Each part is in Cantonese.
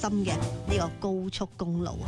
心嘅呢個高速公路。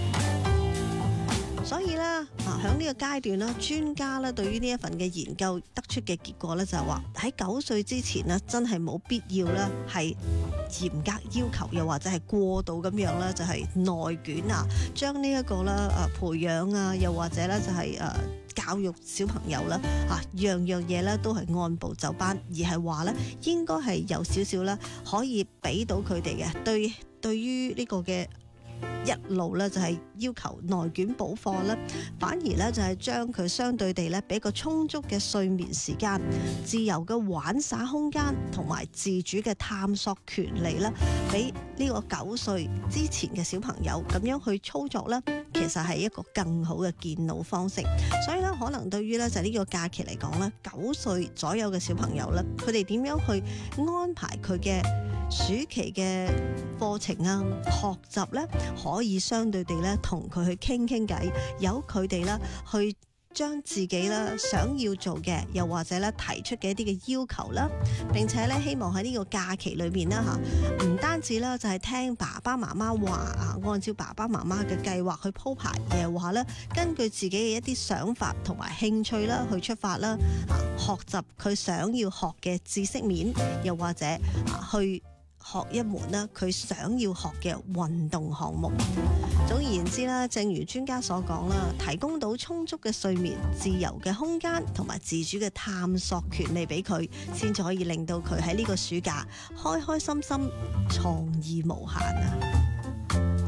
所以咧，喺呢個階段咧，專家咧對於呢一份嘅研究得出嘅結果咧，就係話喺9歲之前咧，真係冇必要咧係嚴格要求，又或者係過度咁樣咧，就係內卷啊，將呢一個咧培養啊，又或者咧就係教育小朋友啦，樣樣嘢咧都係按部就班，而係話咧應該係有少少咧可以俾到佢哋嘅。對於呢個嘅一路咧就係要求內卷補課咧，反而咧就係將佢相對地咧俾個充足嘅睡眠時間、自由嘅玩耍空間同埋自主嘅探索權利啦，俾呢個9歲之前嘅小朋友咁樣去操作咧，其實係一個更好嘅健腦方式。所以咧，可能對於咧就係呢個假期嚟講咧，9歲左右嘅小朋友咧，佢哋點樣去安排佢嘅暑期嘅課程啊、學習咧，可以相對地咧同佢去傾偈，由佢哋咧去將自己咧想要做嘅，又或者咧提出嘅一啲嘅要求啦，並且咧希望喺呢個假期裏面啦唔單止啦就係聽爸爸媽媽話啊，按照爸爸媽媽嘅計劃去鋪排，而係話咧根據自己嘅一啲想法同埋興趣啦去出發啦，學習佢想要學嘅知識面，又或者去學一門啦佢想要學嘅運動項目。總而言之啦，正如專家所講啦，提供到充足嘅睡眠、自由嘅空間同埋自主嘅探索權利俾佢，先至可以令到佢喺呢個暑假開開心心、創意無限啊！